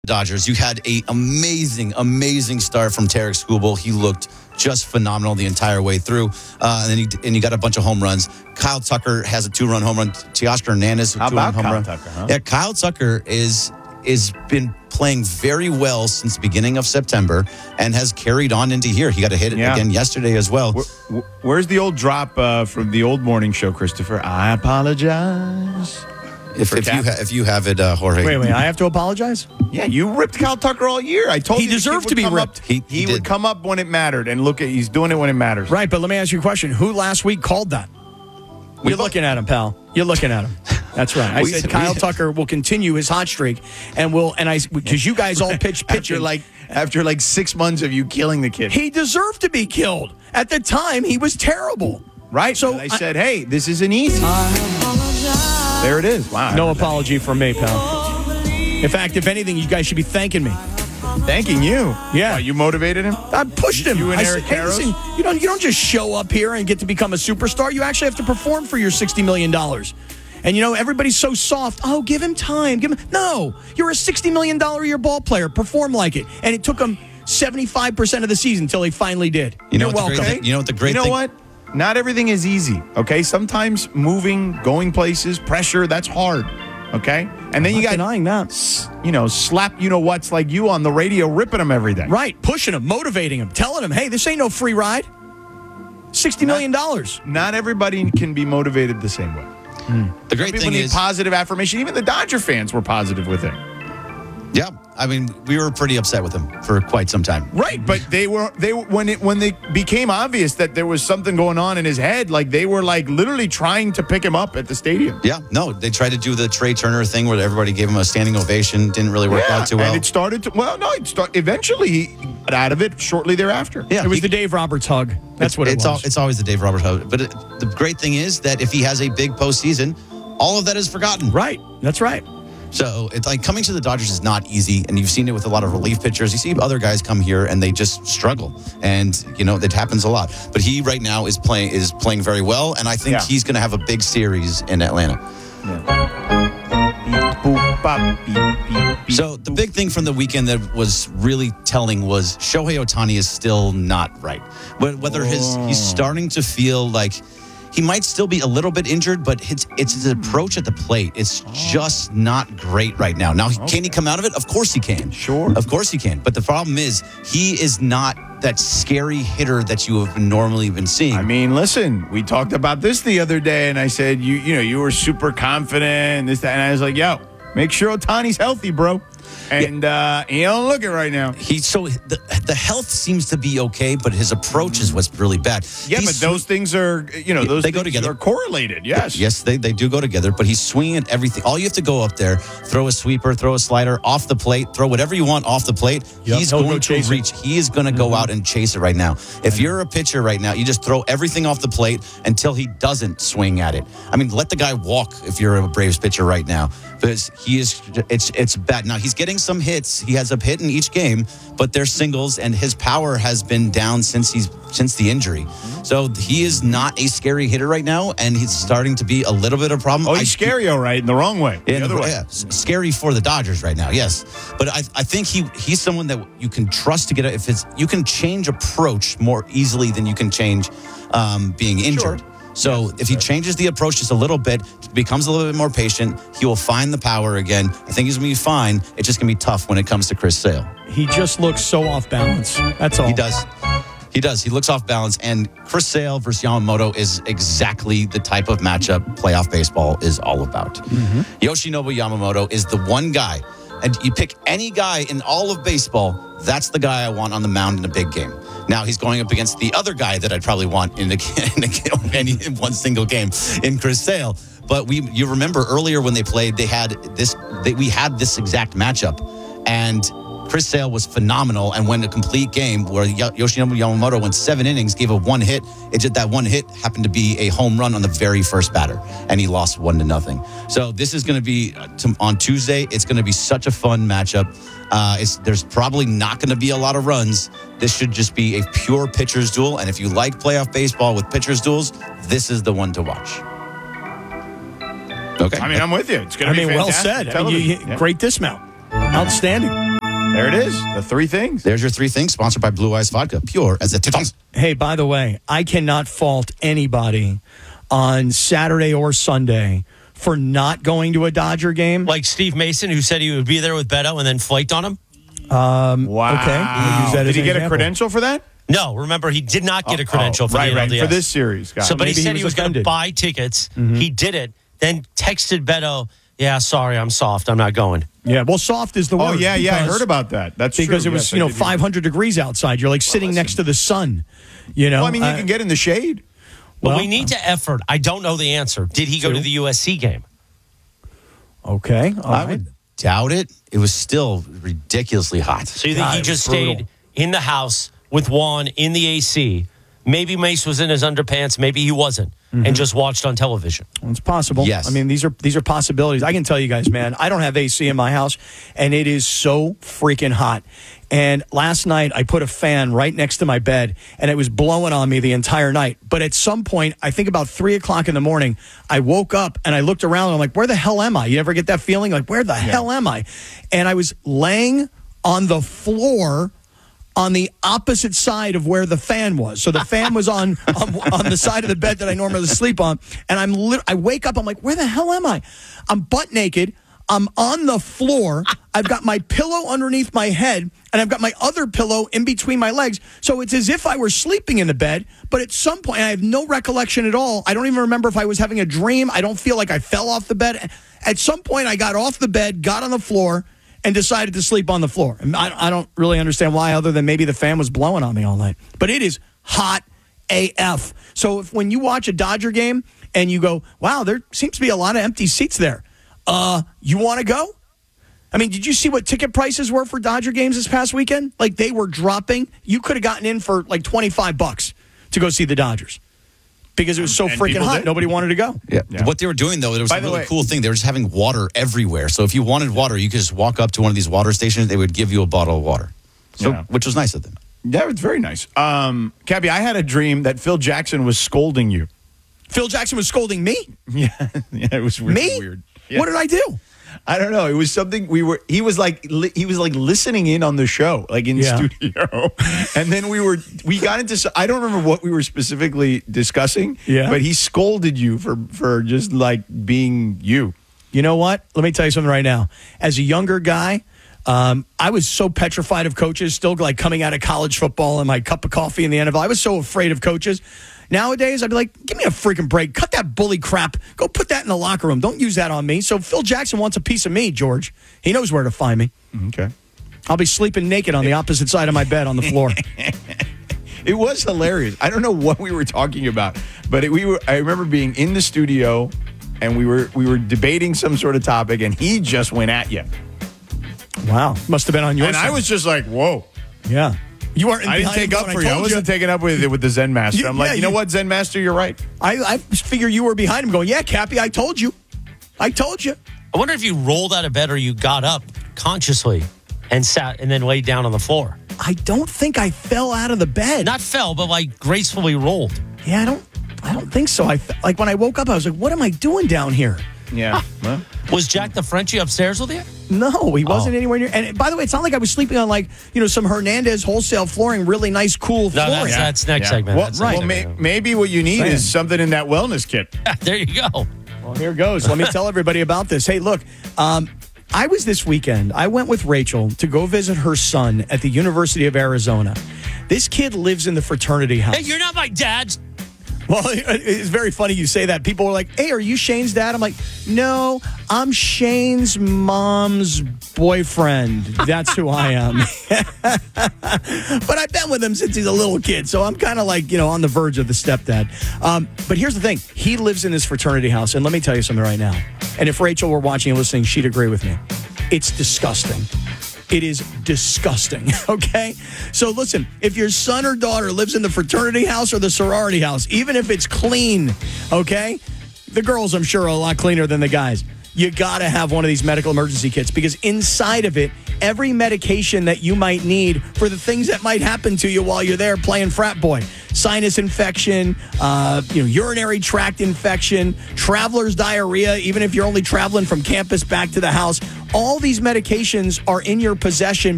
Dodgers, you had a amazing start from Tarek Skubal. He looked just phenomenal the entire way through. And then you got a bunch of home runs. Kyle Tucker has a 2-run home run. Teoscar Hernandez, a 2-run home run. Tucker, huh? Yeah, Kyle Tucker is been playing very well since the beginning of September and has carried on into here. He got a hit again yesterday as well. Where's the old drop from the old morning show, Christopher? I apologize. If you have it, Jorge. Wait, I have to apologize? Yeah, you ripped Kyle Tucker all year. I told you he deserved to be ripped. He would come up when it mattered, and he's doing it when it matters. Right, but let me ask you a question. Who last week called that? You're looking at him, pal. You're looking at him. That's right. I said Kyle Tucker will continue his hot streak, because you guys all pitch after 6 months of you killing the kid. He deserved to be killed. At the time, he was terrible. Right. So I said, hey, this isn't easy. There it is. Wow. No apology from me, pal. In fact, if anything, you guys should be thanking me. Thanking you? Yeah. You motivated him? I pushed him. You and Eric said, hey, listen, you don't just show up here and get to become a superstar. You actually have to perform for your $60 million. And, everybody's so soft. Oh, give him time. No, you're a $60 million a year ball player. Perform like it. And it took him 75% of the season until he finally did. You're welcome. You know what? Not everything is easy, okay? Sometimes moving, going places, pressure, that's hard, okay? And then you got denying that. Slap what's like you on the radio, ripping them every day. Right, pushing them, motivating them, telling them, hey, this ain't no free ride. $60 million. Not everybody can be motivated the same way. The great thing is positive affirmation. Even the Dodger fans were positive with it. Yeah, I mean, we were pretty upset with him for quite some time. Right, but they when they became obvious that there was something going on in his head, they were literally trying to pick him up at the stadium. Yeah, no, they tried to do the Trey Turner thing where everybody gave him a standing ovation. Didn't really work out too well. And it started eventually he got out of it shortly thereafter. Yeah, it was the Dave Roberts hug. That's what it was. It's always the Dave Roberts hug. But the great thing is that if he has a big postseason, all of that is forgotten. Right, that's right. So it's coming to the Dodgers is not easy, and you've seen it with a lot of relief pitchers. You see other guys come here and they just struggle, and that happens a lot. But he right now is playing very well, and I think he's going to have a big series in Atlanta. So the big thing from the weekend that was really telling was Shohei Ohtani is still not right. Whether he's starting to feel like he might still be a little bit injured, but it's his approach at the plate. It's just not great right now. Now, can he come out of it? Of course he can. Sure. Of course he can. But the problem is he is not that scary hitter that you have normally been seeing. I mean, listen, we talked about this the other day, and I said, you were super confident, and I was like, yo, make sure Ohtani's healthy, bro. And he don't look it right now. The health seems to be okay, but his approach is what's really bad. Yeah, but those things are, they go together. Are correlated, yes. Yes, they do go together, but he's swinging at everything. All you have to go up there, throw a sweeper, throw a slider off the plate, throw whatever you want off the plate. He's going to reach. He is going to go out and chase it right now. If you're a pitcher right now, you just throw everything off the plate until he doesn't swing at it. I mean, let the guy walk if you're a Braves pitcher right now, because it's bad. Now, he's getting some hits. He has a hit in each game, but they're singles, and his power has been down since the injury. So he is not a scary hitter right now, and he's starting to be a little bit of a problem. Oh, he's scary, all right, in the wrong way. The other way. Yeah, scary for the Dodgers right now, yes. But I think he's someone that you can trust to get it. You can change approach more easily than you can change being injured. Sure. So if he changes the approach just a little bit, becomes a little bit more patient, he will find the power again. I think he's going to be fine. It's just going to be tough when it comes to Chris Sale. He just looks so off balance. That's all. He does. He looks off balance. And Chris Sale versus Yamamoto is exactly the type of matchup playoff baseball is all about. Mm-hmm. Yoshinobu Yamamoto is the one guy. And you pick any guy in all of baseball, that's the guy I want on the mound in a big game. Now he's going up against the other guy that I'd probably want in one single game in Chris Sale. But you remember earlier when they played, we had this exact matchup, and Chris Sale was phenomenal and won a complete game where Yoshinobu Yamamoto went 7 innings, gave up one hit. That one hit happened to be a home run on the very first batter, and he lost 1-0. So this is going to be on Tuesday. It's going to be such a fun matchup. There's probably not going to be a lot of runs. This should just be a pure pitcher's duel, and if you like playoff baseball with pitcher's duels, this is the one to watch. Okay. I mean, I'm with you. It's going to be fantastic. Well said. Great dismount. Outstanding. There it is. The three things. There's your three things, sponsored by Blue Ice Vodka, pure as the Titans. Hey, by the way, I cannot fault anybody on Saturday or Sunday for not going to a Dodger game. Like Steve Mason, who said he would be there with Beto and then flaked on him? Wow. Okay. We'll use that Did as he an get a example. credential for that? No, remember, he did not get a credential for right, the right, NLDS. for this series. Got So, it. but he Maybe he said was he was going to offended. buy tickets. He did it, then texted Beto, yeah, sorry, I'm soft. I'm not going. Yeah, well, soft is the word. Oh, yeah, I because- heard about that. That's Because true. it was, Yes, I did hear 500 degrees outside. You're like sitting next to the sun. You know, Well, I mean, you can get in the shade. But Well, we need to effort. I don't know the answer. Did he go to the USC game? Okay, all I right. would doubt it. It was still ridiculously hot. So you think God, he it just was brutal. stayed in the house with Juan in the AC? Maybe Mace was in his underpants. Maybe he wasn't, and just watched on television. It's possible. Yes. I mean, these are possibilities. I can tell you guys, man, I don't have AC in my house, and it is so freaking hot. And last night, I put a fan right next to my bed, and it was blowing on me the entire night. But at some point, I think about 3 o'clock in the morning, I woke up, and I looked around, and I'm like, where the hell am I? You ever get that feeling? Like, where the hell am I? And I was laying on the floor on the opposite side of where the fan was. So the fan was on the side of the bed that I normally sleep on. And I wake up, I'm like, where the hell am I? I'm butt naked. I'm on the floor. I've got my pillow underneath my head, and I've got my other pillow in between my legs. So it's as if I were sleeping in the bed. But at some point, I have no recollection at all. I don't even remember if I was having a dream. I don't feel like I fell off the bed. At some point, I got off the bed, got on the floor, and decided to sleep on the floor. And I don't really understand why, other than maybe the fan was blowing on me all night. But it is hot AF. So when you watch a Dodger game and you go, wow, there seems to be a lot of empty seats there. You want to go? I mean, did you see what ticket prices were for Dodger games this past weekend? Like, they were dropping. You could have gotten in for like $25 to go see the Dodgers because it was so And freaking people hot. did. Nobody wanted to go. Yeah. Yeah. What they were doing, though, there was By a the really way- cool thing. They were just having water everywhere. So if you wanted water, you could just walk up to one of these water stations. They would give you a bottle of water, Yeah. which was nice of them. Yeah, it's very nice. Cappy, I had a dream that Phil Jackson was scolding you. Phil Jackson was scolding me? Yeah, it was really Me? weird. Yeah. What did I do? I don't know. It was something he was like listening in on the show, like in Yeah. studio. And then we got into, I don't remember what we were specifically discussing, Yeah. but he scolded you for just like being you. You know what? Let me tell you something right now. As a younger guy, I was so petrified of coaches, still like coming out of college football and my cup of coffee in the NFL. I was so afraid of coaches. Nowadays, I'd be like, give me a freaking break. Cut that bully crap. Go put that in the locker room. Don't use that on me. So Phil Jackson wants a piece of me, George. He knows where to find me. Okay. I'll be sleeping naked on the opposite side of my bed on the floor. It was hilarious. I don't know what we were talking about, but I remember being in the studio and we were debating some sort of topic and he just went at you. Wow. Must have been on your And side. I was just like, whoa. Yeah. You weren't I didn't behind take me up when for you. I told wasn't taking up with the Zen Master. I'm Yeah, like, you know you- what, Zen Master, you're right. I figure you were behind him going, yeah, Cappy, I told you. I told you. I wonder if you rolled out of bed or you got up consciously and sat and then laid down on the floor. I don't think I fell out of the bed. Not fell, but like gracefully rolled. Yeah, I don't think so. Like when I woke up, I was like, what am I doing down here? Yeah. Well, Was Jack the Frenchie upstairs with you? No, he wasn't Oh. anywhere near. And by the way, it's not like I was sleeping on like, some Hernandez wholesale flooring, really nice, cool No, flooring. that's next segment. Well, That's well, next segment. maybe what you need Saying. is something in that wellness kit. There you go. Well, here goes. Let me tell everybody about this. Hey, look, I was this weekend, I went with Rachel to go visit her son at the University of Arizona. This kid lives in the fraternity house. Hey, you're not my dad. Well, it's very funny you say that. People are like, hey, are you Shane's dad? I'm like, no, I'm Shane's mom's boyfriend. That's who I am. But I've been with him since he's a little kid, so I'm kind of like, on the verge of the stepdad. But here's the thing. He lives in this fraternity house, and let me tell you something right now. And if Rachel were watching and listening, she'd agree with me. It's disgusting. It is disgusting, okay? So listen, if your son or daughter lives in the fraternity house or the sorority house, even if it's clean, okay? The girls, I'm sure, are a lot cleaner than the guys. You got to have one of these medical emergency kits because inside of it, every medication that you might need for the things that might happen to you while you're there playing frat boy. sinus infection, urinary tract infection, traveler's diarrhea, even if you're only traveling from campus back to the house. All these medications are in your possession